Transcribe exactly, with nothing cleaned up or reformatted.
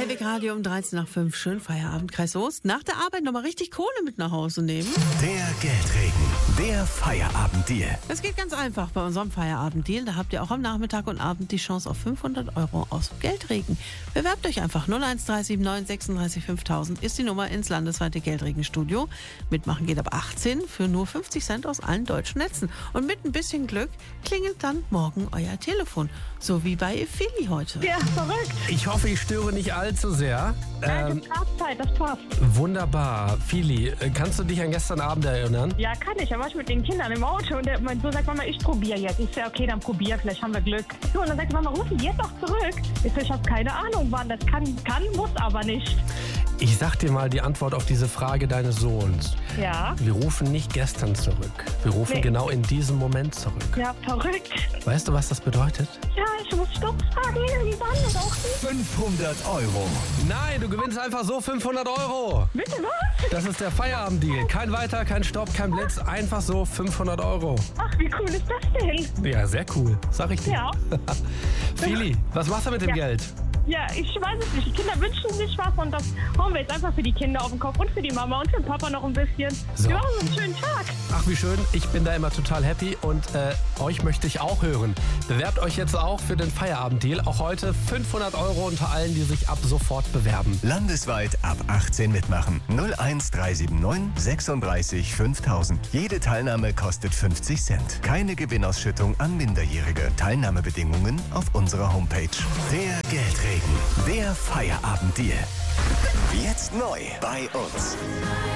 Playback Radio um dreizehn nach fünf. Schön Feierabend, Kreis Soest. Nach der Arbeit nochmal richtig Kohle mit nach Hause nehmen. Der Geldregen, der Feierabenddeal. Das geht ganz einfach bei unserem Feierabenddeal. Da habt ihr auch am Nachmittag und Abend die Chance auf fünfhundert Euro aus dem Geldregen. Bewerbt euch einfach. null eins drei sieben neun sechsunddreißig fünftausend ist die Nummer ins landesweite Geldregenstudio. Mitmachen geht ab achtzehn für nur fünfzig Cent aus allen deutschen Netzen. Und mit ein bisschen Glück klingelt dann morgen euer Telefon. So wie bei Feli heute. Ja, verrückt. Ich hoffe, ich störe nicht allzu sehr. Ähm, das passt halt, das passt. Wunderbar. Fili, kannst du dich an gestern Abend erinnern? Ja, kann ich. Da war ich mit den Kindern im Auto und der, mein Sohn sagt, Mama, ich probiere jetzt. Ich sage, okay, dann probier, vielleicht haben wir Glück. So, und dann sagt Mama, ruf ihn jetzt doch zurück. Ich so, ich habe keine Ahnung, wann das kann, kann, muss aber nicht. Ich sag dir mal die Antwort auf diese Frage deines Sohns. Ja. Wir rufen nicht gestern zurück. Wir rufen Nee. genau in diesem Moment zurück. Ja, verrückt. Weißt du, was das bedeutet? Ja, ich muss Stopp sagen irgendwann oder auch nicht. fünfhundert Euro. Nein, du gewinnst einfach so fünfhundert Euro. Bitte was? Das ist der Feierabenddeal. Kein Weiter, kein Stopp, kein Blitz. Einfach so fünfhundert Euro. Ach, wie cool ist das denn? Ja, sehr cool. Sag ich dir. Ja. Fili, was machst du mit dem Ja. Geld? Ja, ich weiß es nicht. Die Kinder wünschen sich was und das hauen wir jetzt einfach für die Kinder auf den Kopf und für die Mama und für den Papa noch ein bisschen. So. Ja, so einen schönen Tag. Ach, wie schön. Ich bin da immer total happy und äh, euch möchte ich auch hören. Bewerbt euch jetzt auch für den Feierabenddeal. Auch heute fünfhundert Euro unter allen, die sich ab sofort bewerben. Landesweit ab achtzehn mitmachen. null eins drei sieben neun sechsunddreißig fünftausend. Jede Teilnahme kostet fünfzig Cent. Keine Gewinnausschüttung an Minderjährige. Teilnahmebedingungen auf unserer Homepage. Der Geldregen, der Feierabenddeal. Jetzt neu bei uns.